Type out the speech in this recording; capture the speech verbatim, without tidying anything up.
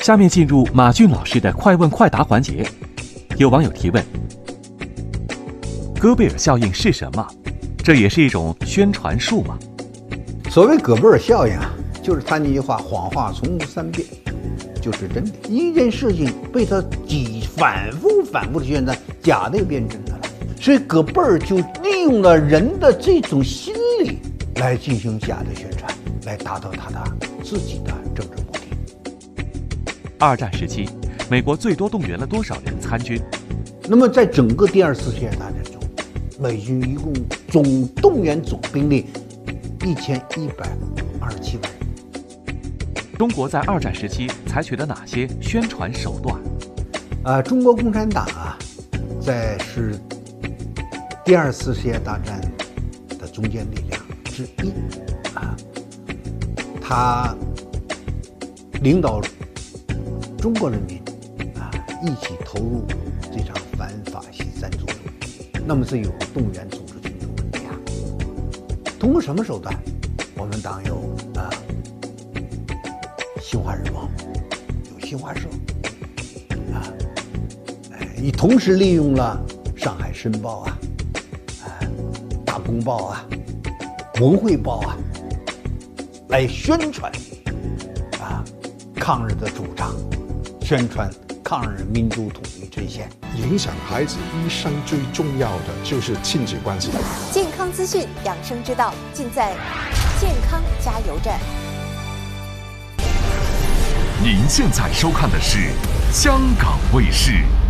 下面进入马俊老师的快问快答环节。有网友提问：戈贝尔效应是什么？这也是一种宣传术吗？ 所谓戈贝尔效应啊，就是他那句话“谎话从无三变”，就是真的。一件事情被他几反复反复的宣传，假的也变真的了。所以戈贝尔就利用了人的这种心理来进行假的宣传，来达到他的自己的政治目的。 二战时期，美国最多动员了多少人参军？ 那么在整个第二次世界大战中，美军一共总动员总兵力一千一百二十七万人。 中国在二战时期采取了哪些宣传手段？ 啊，中国共产党啊，在是第二次世界大战的中坚力量之一啊，他领导中国人民啊一起投入这场反法西战争中，那么这有动员组织群众问题啊。通过什么手段？我们党有啊新华日报，有新华社啊，哎，你同时利用了上海申报啊、啊大公报啊、文汇报啊，来宣传啊抗日的主张，宣传抗日民族统一阵线。 影响孩子一生最重要的就是亲子关系。 健康资讯、养生之道，尽在健康加油站。 您现在收看的是香港卫视。